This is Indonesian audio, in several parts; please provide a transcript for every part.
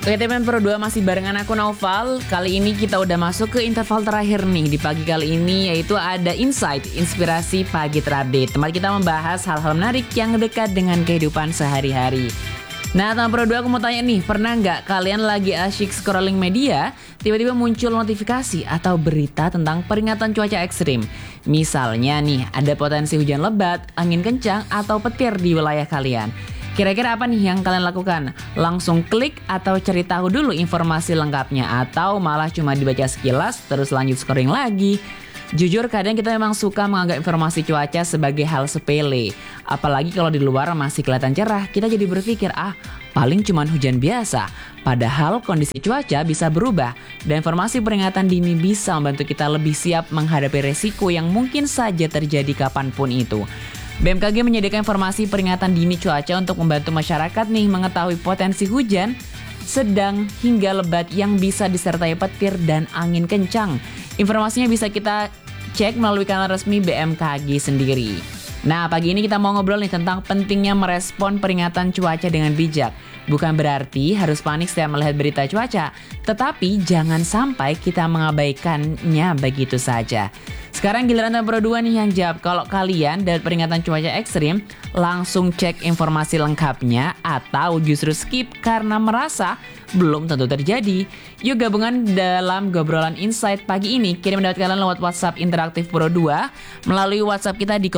Oke teman Pro 2 masih barengan aku Naufal. Kali ini kita udah masuk ke interval terakhir nih di pagi kali ini, yaitu ada Insight Inspirasi Pagi Terupdate. Tempat kita membahas hal-hal menarik yang dekat dengan kehidupan sehari-hari. Nah teman Pro 2 aku mau tanya nih, pernah nggak kalian lagi asyik scrolling media, tiba-tiba muncul notifikasi atau berita tentang peringatan cuaca ekstrim? Misalnya nih, ada potensi hujan lebat, angin kencang, atau petir di wilayah kalian. Kira-kira apa nih yang kalian lakukan? Langsung klik atau cari tahu dulu informasi lengkapnya, atau malah cuma dibaca sekilas terus lanjut scrolling lagi? Jujur kadang kita memang suka menganggap informasi cuaca sebagai hal sepele. Apalagi kalau di luar masih kelihatan cerah, kita jadi berpikir paling cuman hujan biasa. Padahal kondisi cuaca bisa berubah dan informasi peringatan dini bisa membantu kita lebih siap menghadapi resiko yang mungkin saja terjadi kapanpun itu. BMKG menyediakan informasi peringatan dini cuaca untuk membantu masyarakat nih mengetahui potensi hujan sedang hingga lebat yang bisa disertai petir dan angin kencang. Informasinya bisa kita cek melalui kanal resmi BMKG sendiri. Nah, pagi ini kita mau ngobrol nih tentang pentingnya merespon peringatan cuaca dengan bijak. Bukan berarti harus panik setiap melihat berita cuaca, tetapi jangan sampai kita mengabaikannya begitu saja. Sekarang giliran Teman Pro 2 nih yang jawab. Kalau kalian dapat peringatan cuaca ekstrim, langsung cek informasi lengkapnya atau justru skip karena merasa belum tentu terjadi. Yuk gabungan dalam gobrolan Insight pagi ini. Kirim pendapat kalian lewat WhatsApp interaktif Pro 2 melalui WhatsApp kita di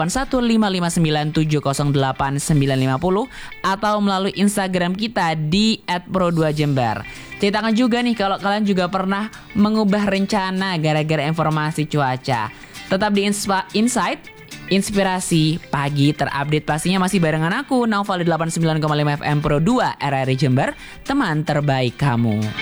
081559708950 atau melalui Instagram kita di @pro2jember. Ceritakan juga nih kalau kalian juga pernah mengubah rencana gara-gara informasi cuaca. Tetap di Insight Inspirasi Pagi Terupdate, pastinya masih barengan aku Naufal di 89,5 FM Pro 2 RRI Jember, teman terbaik kamu.